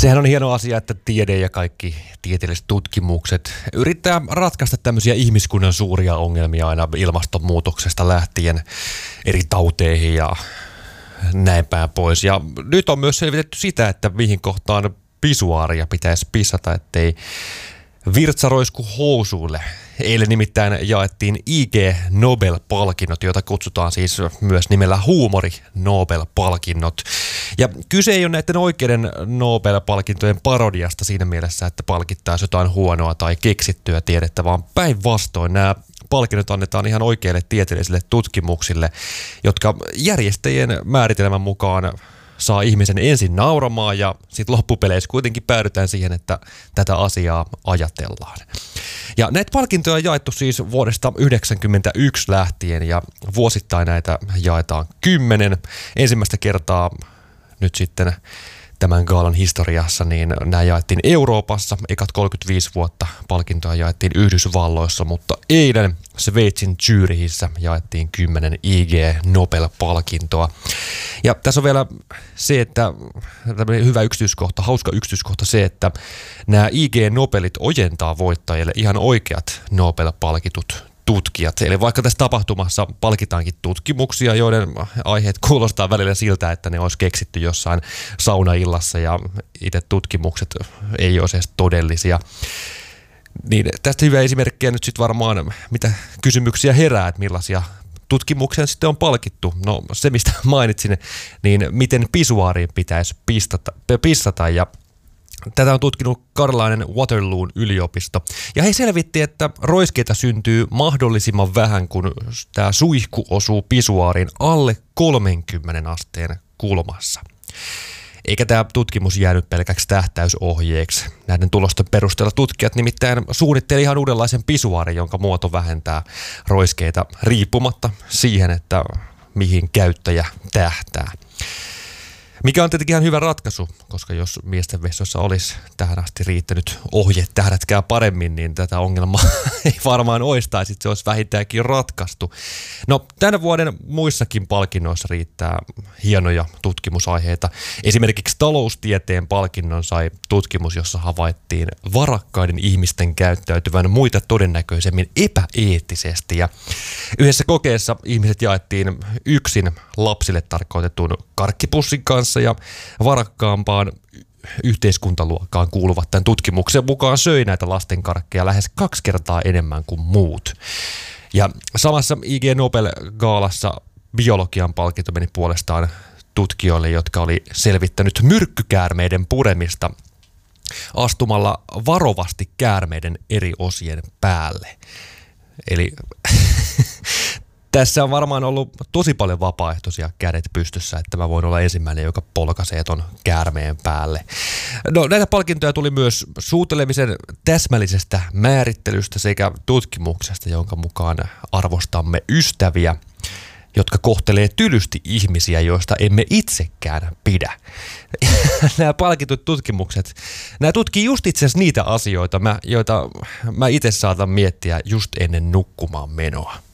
Sehän on hieno asia, että tiede ja kaikki tieteelliset tutkimukset yrittää ratkaista tämmöisiä ihmiskunnan suuria ongelmia aina ilmastonmuutoksesta lähtien eri tauteihin ja näin päin pois. Ja nyt on myös selvitetty sitä, että mihin kohtaan pisuaaria pitäisi pissata, ettei virtsa roisku housuille. Eilen nimittäin jaettiin IG Nobel-palkinnot, joita kutsutaan siis myös nimellä huumori-Nobel-palkinnot. Ja kyse ei ole näiden oikeiden Nobel-palkintojen parodiasta siinä mielessä, että palkittaisiin jotain huonoa tai keksittyä tiedettä, vaan päinvastoin nämä palkinnot annetaan ihan oikeille tieteellisille tutkimuksille, jotka järjestäjien määritelmän mukaan saa ihmisen ensin nauramaan ja sitten loppupeleissä kuitenkin päädytään siihen, että tätä asiaa ajatellaan. Ja näitä palkintoja on jaettu siis vuodesta 1991 lähtien ja vuosittain näitä jaetaan 10. Ensimmäistä kertaa nyt sitten tämän gaalan historiassa, niin nämä jaettiin Euroopassa. Ekat 35 vuotta palkintoja jaettiin Yhdysvalloissa, mutta eilen Sveitsin Zürichissä jaettiin 10 IG Nobel-palkintoa. Ja tässä on vielä se, että hyvä yksityiskohta, hauska yksityiskohta se, että nämä IG Nobelit ojentaa voittajille ihan oikeat Nobel-palkitut tutkijat. Eli vaikka tässä tapahtumassa palkitaankin tutkimuksia, joiden aiheet kuulostaa välillä siltä, että ne olisi keksitty jossain saunaillassa ja itse tutkimukset ei ole edes todellisia. Niin tästä hyvä esimerkkiä nyt sitten varmaan, mitä kysymyksiä herää, että millaisia tutkimuksia sitten on palkittu. No se, mistä mainitsin, niin miten pisuaariin pitäisi pissata ja tätä on tutkinut karolainen Waterloon yliopisto. Ja he selvitti, että roiskeita syntyy mahdollisimman vähän, kun tämä suihku osuu pisuaariin alle 30 asteen kulmassa. Eikä tämä tutkimus jäänyt pelkäksi tähtäysohjeeksi. Näiden tulosten perusteella tutkijat nimittäin suunnitteli ihan uudenlaisen pisuaarin, jonka muoto vähentää roiskeita riippumatta siihen, että mihin käyttäjä tähtää. Mikä on tietenkin ihan hyvä ratkaisu, koska jos miesten vessoissa olisi tähän asti riittänyt ohje tähdätkää paremmin, niin tätä ongelmaa ei varmaan olisi tai sitten se olisi vähintäänkin ratkaistu. No tänä vuoden muissakin palkinnoissa riittää hienoja tutkimusaiheita. Esimerkiksi taloustieteen palkinnon sai tutkimus, jossa havaittiin varakkaiden ihmisten käyttäytyvän muita todennäköisemmin epäeettisesti. Ja yhdessä kokeessa ihmiset jaettiin yksin lapsille tarkoitetun karkkipussin kanssa ja varakkaampaan yhteiskuntaluokkaan kuuluvat tämän tutkimuksen mukaan söi näitä lastenkarkkeja lähes 2 kertaa enemmän kuin muut. Ja samassa IG Nobel-gaalassa biologian palkinto meni puolestaan tutkijoille, jotka oli selvittänyt myrkkykäärmeiden puremista astumalla varovasti käärmeiden eri osien päälle. Eli tässä on varmaan ollut tosi paljon vapaaehtoisia kädet pystyssä, että mä voin olla ensimmäinen, joka polkaisee ton käärmeen päälle. No, näitä palkintoja tuli myös suutelemisen täsmällisestä määrittelystä sekä tutkimuksesta, jonka mukaan arvostamme ystäviä, jotka kohtelee tylysti ihmisiä, joista emme itsekään pidä. Nämä palkitut tutkimukset, nämä tutkii just itse asiassa niitä asioita, joita mä itse saatan miettiä just ennen nukkumaan menoa.